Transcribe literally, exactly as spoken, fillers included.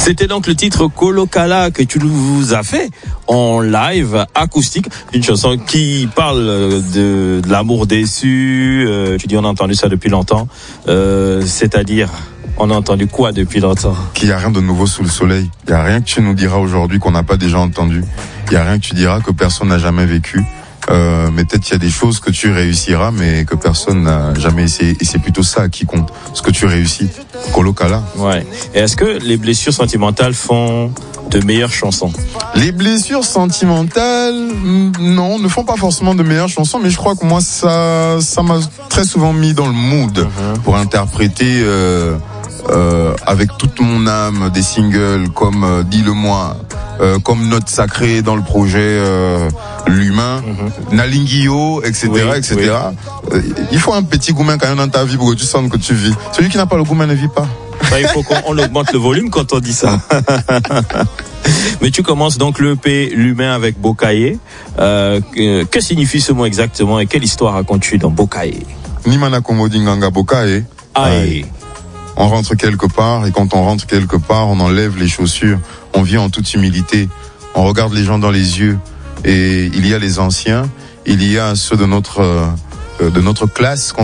C'était donc le titre Kolokala que tu nous as fait en live acoustique, une chanson qui parle de, de l'amour déçu. Euh, tu dis on a entendu ça depuis longtemps, euh, c'est-à-dire on a entendu quoi depuis longtemps? Qu'il n'y a rien de nouveau sous le soleil. Il n'y a rien que tu nous diras aujourd'hui qu'on n'a pas déjà entendu. Il n'y a rien que tu diras que personne n'a jamais vécu. Euh, mais peut-être qu'il y a des choses que tu réussiras, mais que personne n'a jamais essayé. Et c'est plutôt ça qui compte, ce que tu réussis. Kolokala. Ouais. Et est-ce que les blessures sentimentales font de meilleures chansons? Les blessures sentimentales, non, ne font pas forcément de meilleures chansons, mais je crois que moi, ça, ça m'a très souvent mis dans le mood mmh. pour interpréter euh, euh, avec toute mon âme des singles comme euh, Dis-le-moi, euh, comme Note Sacrée dans le projet euh, L'Humain, mmh. Nalingio, et cetera, oui, et cetera. Oui. Euh, il faut un petit gourmand quand même dans ta vie pour que tu sentes que tu vis. Celui qui n'a pas le gourmand ne vit pas. Ça, il faut qu'on augmente le volume quand on dit ça. Mais tu commences donc le E P L'Humain avec Bokaye. Euh, que, que signifie ce mot exactement et quelle histoire racontes-tu dans Bokaye? Nimana Komodi Nganga Bokaye. Aïe. On rentre quelque part et quand on rentre quelque part, on enlève les chaussures. On vit en toute humilité. On regarde les gens dans les yeux. Et il y a les anciens, il y a ceux de notre, euh, de notre classe.